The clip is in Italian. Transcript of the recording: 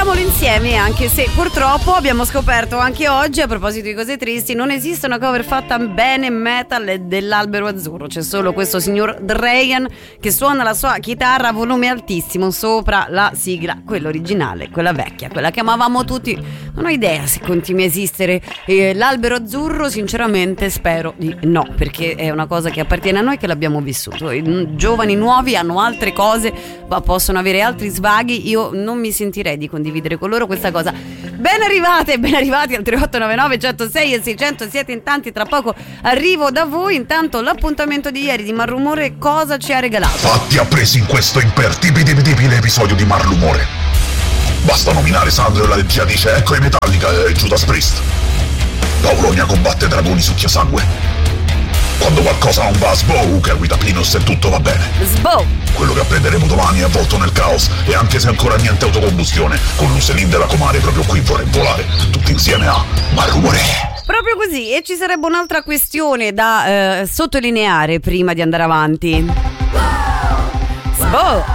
Celebriamolo insieme, anche se purtroppo abbiamo scoperto anche oggi, a proposito di cose tristi, non esiste una cover fatta bene metal dell'Albero Azzurro. C'è solo questo signor Dragan che suona la sua chitarra a volume altissimo sopra la sigla, quella originale, quella vecchia, quella che amavamo tutti. Non ho idea se continui a esistere l'Albero Azzurro, sinceramente spero di no, perché è una cosa che appartiene a noi, che l'abbiamo vissuto. I giovani nuovi hanno altre cose, ma possono avere altri svaghi. Io non mi sentirei di condividere con loro questa cosa. Ben arrivati al 3899 106 e 600, siete in tanti, tra poco arrivo da voi. Intanto l'appuntamento di ieri di Malrumore cosa ci ha regalato? Fatti appresi in questo impertibile episodio di Malrumore. Basta nominare Sandro e la regia dice ecco i Metallica e Judas Priest. Paulonia combatte dragoni succhia sangue. Quando qualcosa non va a Sbow, che guida Pinus e tutto va bene. Sbow! Quello che apprenderemo domani è avvolto nel caos, e anche se ancora niente autocombustione, con Luselin della Comare proprio qui vorrei volare, tutti insieme a Malrumore. Proprio così, e ci sarebbe un'altra questione da sottolineare prima di andare avanti. Sbow!